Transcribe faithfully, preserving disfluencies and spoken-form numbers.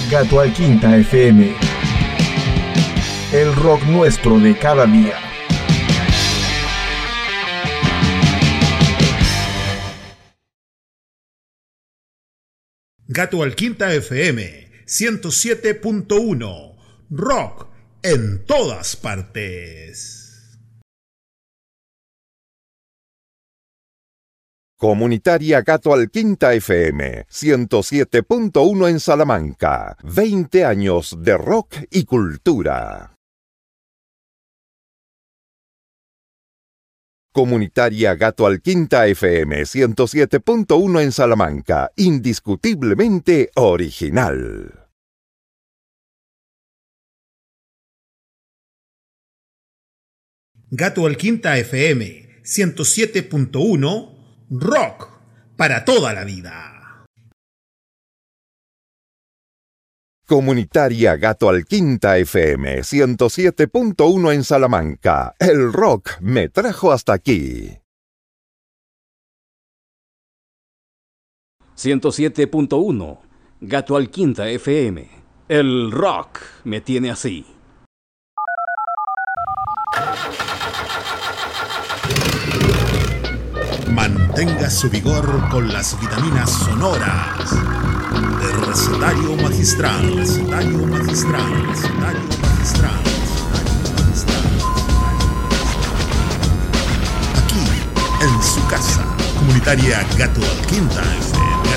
Gato al Quinta F M. El rock nuestro de cada día. Gato al Quinta F M ciento siete punto uno. Rock en todas partes. Comunitaria Gato al Quinta F M ciento siete punto uno en Salamanca. veinte años de rock y cultura. Comunitaria Gato al Quinta F M ciento siete punto uno en Salamanca. Indiscutiblemente original. Gato al Quinta F M ciento siete punto uno. Rock para toda la vida. Comunitaria Gato al Quinta F M ciento siete punto uno en Salamanca. El rock me trajo hasta aquí. ciento siete punto uno. Gato al Quinta F M. El rock me tiene así. Mantenga su vigor con las vitaminas sonoras del recetario magistral. Recetario magistral. Recetario magistral. Aquí, en su casa, comunitaria Gato al Quinta F M.